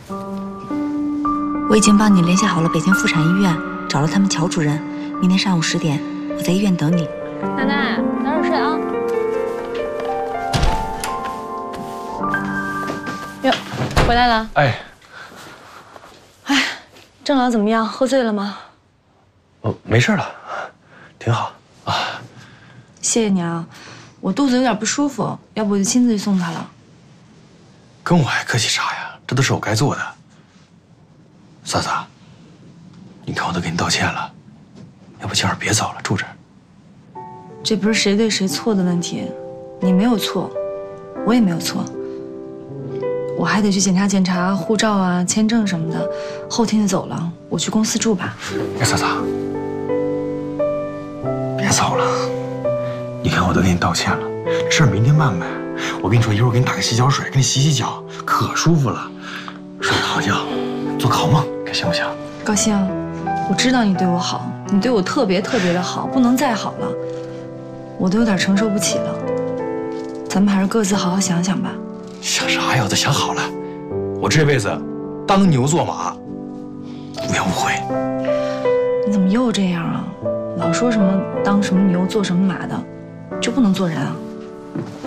我已经帮你联系好了北京妇产医院，找了他们乔主任。明天上午10点，我在医院等你。 奶奶，早点睡啊。哟，回来了。 哎， 郑老怎么样？喝醉了吗？ 哦，没事了，挺好啊。 谢谢你啊，我肚子有点不舒服，要不我就亲自去送他了。 跟我还客气啥呀？这都是我该做的。嫂子，你看我都给你道歉了，要不今晚别走了，住这儿。 这不是谁对谁错的问题，你没有错，我也没有错。我还得去检查护照啊、签证什么的，后天就走了。我去公司住吧。 哎，嫂子，别走了。你看我都给你道歉了，这事儿明天办呗。我跟你说，一会儿我给你打个洗脚水，给你洗洗脚，可舒服了。睡个好觉，做个好梦，可行不行？ 高兴，我知道你对我好，你对我特别特别的好，不能再好了，我都有点承受不起了。咱们还是各自好好想想吧。 想啥呀？我都想好了，我这辈子当牛做马，无怨无悔。 你怎么又这样啊？老说什么当什么牛做什么马的，就不能做人啊？